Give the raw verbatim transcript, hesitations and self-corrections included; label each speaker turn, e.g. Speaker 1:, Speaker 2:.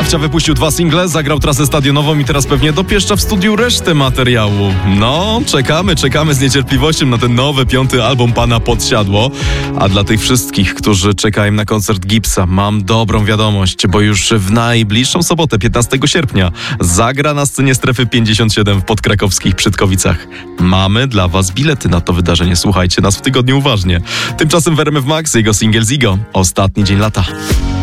Speaker 1: Rafcia wypuścił dwa single, zagrał trasę stadionową i teraz pewnie dopieszcza w studiu resztę materiału. No, czekamy, czekamy z niecierpliwością na ten nowy, piąty album pana Podsiadło. A dla tych wszystkich, którzy czekają na koncert Gipsa, mam dobrą wiadomość, bo już w najbliższą sobotę, piętnastego sierpnia, zagra na scenie Strefy pięćdziesiąt siedem w podkrakowskich Przytkowicach. Mamy dla was bilety na to wydarzenie. Słuchajcie nas w tygodniu uważnie. Tymczasem w R M F Max jego singiel Zigo. Ostatni dzień lata.